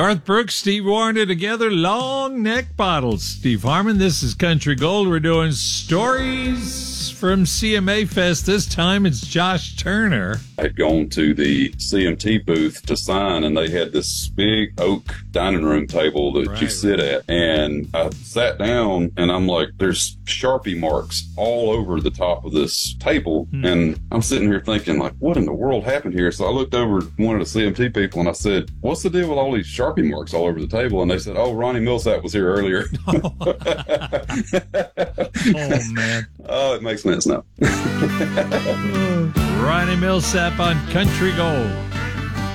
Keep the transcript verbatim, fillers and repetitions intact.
Garth Brooks, Steve Warner together, long neck bottles. Steve Harmon, this is Country Gold. We're doing stories from C M A Fest. This time it's Josh Turner. I had gone to the C M T booth to sign, and they had this big oak dining room table that right, you sit right. at. And I sat down, and I'm like, there's Sharpie marks all over the top of this table. Hmm. And I'm sitting here thinking, like, what in the world happened here? So I looked over at one of the C M T people, and I said, what's the deal with all these Sharpie marks all over the table? And they said, oh, Ronnie Millsap was here earlier. Oh, oh man. Oh, it makes sense now. Ronnie Millsap on Country Gold.